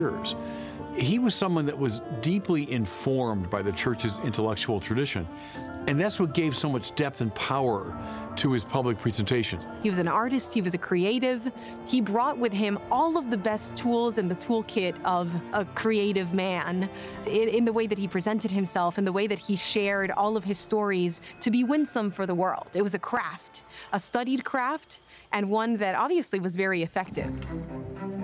years. He was someone that was deeply informed by the church's intellectual tradition, and that's what gave so much depth and power to his public presentations. He was an artist, he was a creative. He brought with him all of the best tools in the toolkit of a creative man in the way that he presented himself, in the way that he shared all of his stories to be winsome for the world. It was a craft, a studied craft, and one that obviously was very effective.